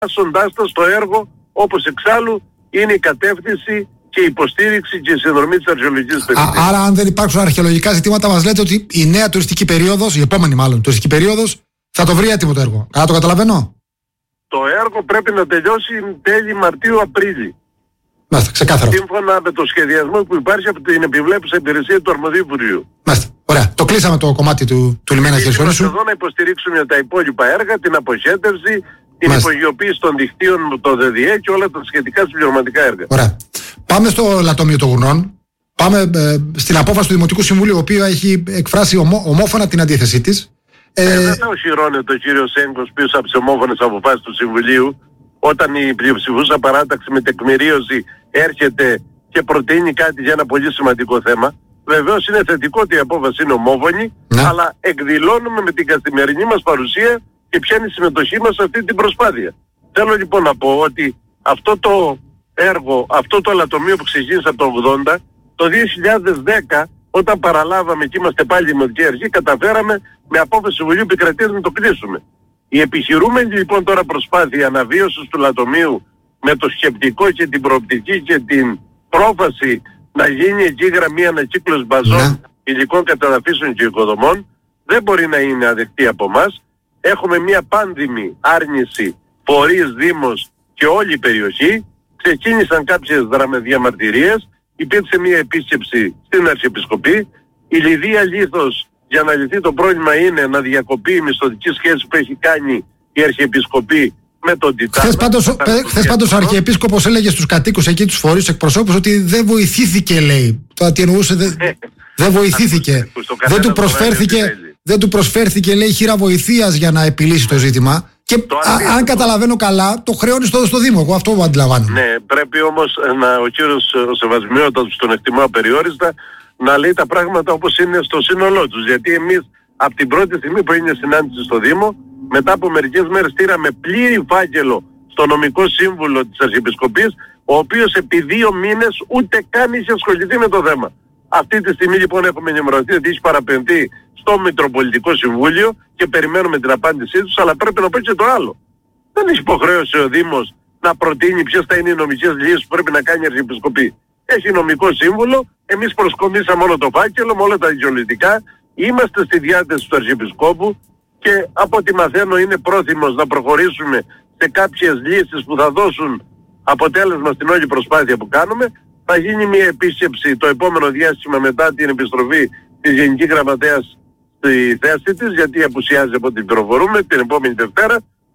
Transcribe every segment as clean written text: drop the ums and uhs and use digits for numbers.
εντάσσοντάς τα στο έργο, όπως εξάλλου είναι η κατεύθυνση και η υποστήριξη και η συνδρομή της αρχαιολογικής περιοχής. Άρα, αν δεν υπάρξουν αρχαιολογικά ζητήματα, μας λέτε ότι η νέα τουριστική περίοδος, η επόμενη μάλλον τουριστική περίοδος, θα το βρει έτοιμο το έργο. Καλά το καταλαβαίνω? Το έργο πρέπει να τελειώσει τέλη Μαρτίου-Απρίλη. Μάλιστα, ξεκάθαρο. Σύμφωνα με το σχεδιασμό που υπάρχει από την επιβλέπουσα υπηρεσία του Αρμοδίου Υπουργείου. Μάλιστα. Ωραία. Το κλείσαμε το κομμάτι του λιμένα Χερσονήσου. Είμαστε εδώ να υποστηρίξουμε τα υπόλοιπα έργα, την αποχέτευση, την υπογειοποίηση των δικτύων, το ΔΔΕ και όλα τα σχετικά συμπληρωματικά έργα. Ωραία. Πάμε στο λατόμιο των Γουρνών. Πάμε στην απόφαση του Δημοτικού Συμβουλίου, το οποίο έχει εκφράσει ομόφωνα την αντίθεσή της. Δεν θα οχυρώνεται ο κύριος Σέγκος πίσω από τις ομόφωνες αποφάσεις του Συμβουλίου, όταν η πλειοψηφούσα παράταξη με τεκμηρίωση έρχεται και προτείνει κάτι για ένα πολύ σημαντικό θέμα. Βεβαίως είναι θετικό ότι η απόφαση είναι ομόφωνη, αλλά εκδηλώνουμε με την καθημερινή μας παρουσία και ποια είναι η συμμετοχή μας σε αυτή την προσπάθεια. Θέλω λοιπόν να πω ότι αυτό το έργο, αυτό το αλατομείο που ξεκίνησε από το 80, το 2010 όταν παραλάβαμε και είμαστε πάλι δημοτική αρχή, καταφέραμε με απόφαση Συμβουλίου Επικρατείας να το κλείσουμε. Η επιχειρούμενη λοιπόν τώρα προσπάθεια αναβίωσης του λατομείου με το σκεπτικό και την προοπτική και την πρόφαση να γίνει εκεί γραμμή ανακύκλωσης μπαζών, υλικών καταδαφίσεων και οικοδομών δεν μπορεί να είναι αδεκτή από εμάς. Έχουμε μια πάνδημη άρνηση, φορείς, δήμος και όλη η περιοχή. Ξεκίνησαν κάποιες διαμαρτυρίες, υπήρξε μια επίσκεψη στην Αρχιεπισκοπή. Η λιδία λίθος για να λυθεί το πρόβλημα είναι να διακοπεί η μισθωτική σχέση που έχει κάνει η Αρχιεπισκοπή με τον Τιτάνα. Χθες πάντως ο Αρχιεπίσκοπος έλεγε στους κατοίκους εκεί, τους φορείς, τους εκπροσώπους, ότι δεν βοηθήθηκε, λέει. Τώρα τι εννοούσε, δεν βοηθήθηκε. Δεν του προσφέρθηκε, λέει, χείρα βοηθείας για να επιλύσει το ζήτημα. Και αν καταλαβαίνω καλά, το χρεώνει στο Δήμο. Εγώ αυτό που αντιλαμβάνω. Ναι, πρέπει όμως ο κύριος Σεβασμιώτατος, τον εκτιμώ απεριόριστα, να λέει τα πράγματα όπως είναι στο σύνολό τους. Γιατί εμείς από την πρώτη στιγμή που είναι συνάντηση στο Δήμο, μετά από μερικές μέρες στείλαμε πλήρη φάκελο στο νομικό σύμβουλο της Αρχιεπισκοπής, ο οποίος επί 2 μήνες ούτε καν είχε ασχοληθεί με το θέμα. Αυτή τη στιγμή λοιπόν έχουμε ενημερωθεί ότι έχει παραπεμφθεί στο Μητροπολιτικό Συμβούλιο και περιμένουμε την απάντησή τους, αλλά πρέπει να πω και το άλλο. Δεν έχει υποχρέωση ο Δήμος να προτείνει ποιες θα είναι οι νομικές λύσεις που πρέπει να κάνει η Αρχιεπισκοπή. Έχει νομικό σύμβουλο, εμείς προσκομίσαμε όλο το φάκελο με όλα τα δικαιολογητικά, είμαστε στη διάθεση του Αρχιεπισκόπου και από ό,τι μαθαίνω είναι πρόθυμος να προχωρήσουμε σε κάποιες λύσεις που θα δώσουν αποτέλεσμα στην όλη προσπάθεια που κάνουμε. Θα γίνει μια επίσκεψη το επόμενο διάστημα μετά την επιστροφή της Γενικής Γραμματέας στη θέση της, γιατί απουσιάζει από την πληροφορούμε την επόμενη Δευτέρα.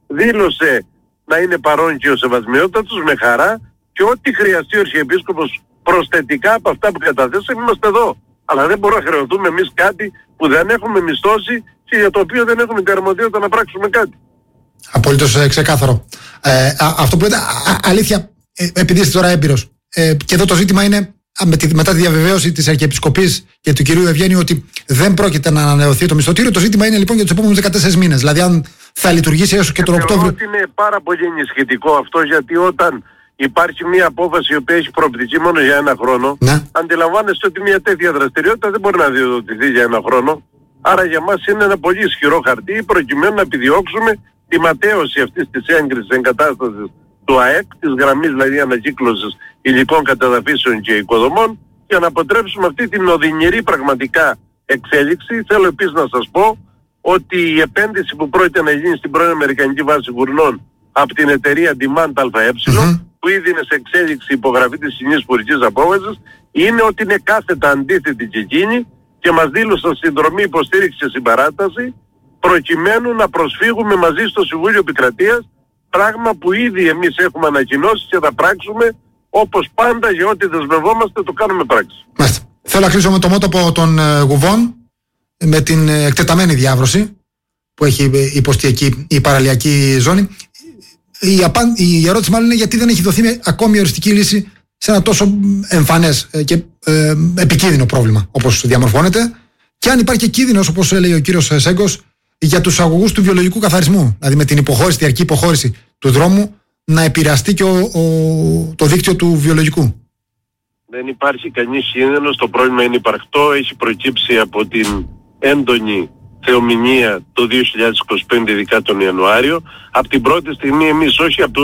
Δήλωσε να είναι παρόν και ο Σεβασμιώτατος με χαρά και ό,τι χρειαστεί ο Αρχιεπίσκοπος προσθετικά από αυτά που καταθέσαμε είμαστε εδώ. Αλλά δεν μπορούμε να χρεωθούμε εμείς κάτι που δεν έχουμε μισθώσει και για το οποίο δεν έχουμε την αρμοδιότητα να πράξουμε κάτι. Απολύτως ξεκάθαρο. Αυτό που λέτε, αλήθεια, επειδή είστε τώρα έμπειρος, και εδώ το ζήτημα είναι μετά τη διαβεβαίωση της Αρχιεπισκοπής και του κυρίου Ευγένιου ότι δεν πρόκειται να ανανεωθεί το μισθωτήριο. Το ζήτημα είναι λοιπόν για τους επόμενους 14 μήνες. Δηλαδή, αν θα λειτουργήσει έως και τον Οκτώβριο. Είναι πάρα πολύ ενισχυτικό αυτό, γιατί όταν υπάρχει μια απόφαση η οποία έχει προοπτική μόνο για 1 χρόνο, αντιλαμβάνεστε ότι μια τέτοια δραστηριότητα δεν μπορεί να διοδοτηθεί για 1 χρόνο. Άρα για μας είναι ένα πολύ ισχυρό χαρτί προκειμένου να επιδιώξουμε τη ματέωση αυτής της έγκρισης εγκατάστασης του ΑΕΚ, της γραμμής δηλαδή ανακύκλωσης υλικών καταδαφίσεων και οικοδομών, για να αποτρέψουμε αυτή την οδυνηρή πραγματικά εξέλιξη. Θέλω επίσης να σας πω ότι η επένδυση που πρόκειται να γίνει στην πρώην Αμερικανική βάση Γουρνών από την εταιρεία Demand ΑΕ, που ήδη είναι σε εξέλιξη υπογραφή της κοινής υπουργικής απόφασης, είναι ότι είναι κάθετα αντίθετη και εκείνη και μας δήλωσαν συνδρομή, υποστήριξη και συμπαράταση προκειμένου να προσφύγουμε μαζί στο Συμβούλιο Επικρατείας, πράγμα που ήδη εμείς έχουμε ανακοινώσει και θα πράξουμε όπως πάντα, για ό,τι δεσμευόμαστε το κάνουμε πράξη. Μάλιστα. Θέλω να κλείσω με το μότοπο των Γουβών, με την εκτεταμένη διάβρωση που έχει υποστεί εκεί η παραλιακή ζώνη. Η ερώτηση μάλλον είναι γιατί δεν έχει δοθεί ακόμη οριστική λύση σε ένα τόσο εμφανές και επικίνδυνο πρόβλημα όπως διαμορφώνεται, και αν υπάρχει και κίνδυνος, όπως έλεγε ο κύριος Σέγκος, για τους αγωγούς του βιολογικού καθαρισμού, δηλαδή με την υποχώρηση, τη διαρκή υποχώρηση του δρόμου, να επηρεαστεί και το δίκτυο του βιολογικού. Δεν υπάρχει κανείς κίνδυνος, το πρόβλημα είναι υπαρκτό, έχει προκύψει από την έντονη θεομηνία το 2025, ειδικά τον Ιανουάριο. Από την πρώτη στιγμή εμείς όχι απλά